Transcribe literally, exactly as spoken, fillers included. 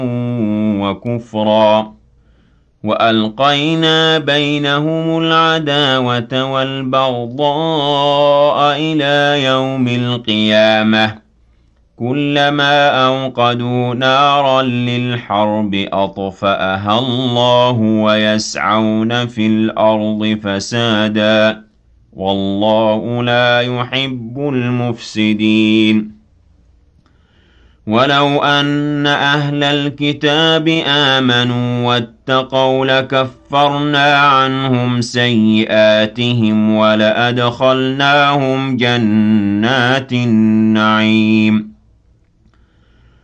وكفرا وألقينا بينهم العداوة والبغضاء إلى يوم القيامة كلما أوقدوا نارا للحرب أطفأها الله ويسعون في الأرض فسادا والله لا يحب المفسدين ولو أن أهل الكتاب آمنوا واتقوا لكفرنا عنهم سيئاتهم ولأدخلناهم جنات النعيم